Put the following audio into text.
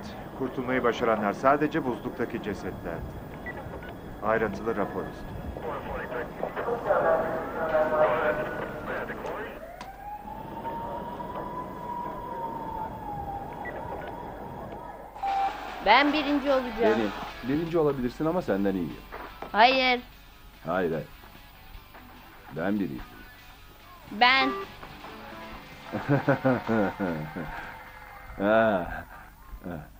Evet, kurtulmayı başaranlar sadece buzluktaki cesetlerdi. Ayrıntılı rapor istiyorum. Ben birinci olacağım. Beni birinci olabilirsin ama senden iyiyim. Hayır, Hayır hayır. Ben biriyim. ben. Ha, ha.